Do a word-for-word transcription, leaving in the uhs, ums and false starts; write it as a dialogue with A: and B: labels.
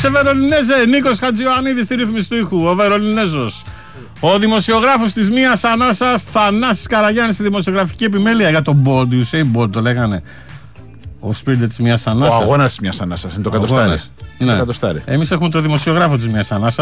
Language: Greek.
A: σε Βερολινέζε. Νίκος Χατζιωαννίδης στη ρύθμιση του ήχου. Ο Βερολινέζος. Ο δημοσιογράφος της Μίας Ανάσας, Θανάσης Καραγιάννης, στη δημοσιογραφική επιμέλεια για τον Μπόντ. Ιουσέιν Μπόντ το λέγανε. Ο σπίρντερ της Μίας Ανάσας.
B: Ο αγώνας της Μίας Ανάσας. Είναι το εκατοστάρι.
A: Ναι. Εμείς έχουμε το δημοσιογράφο της Μίας Ανάσας.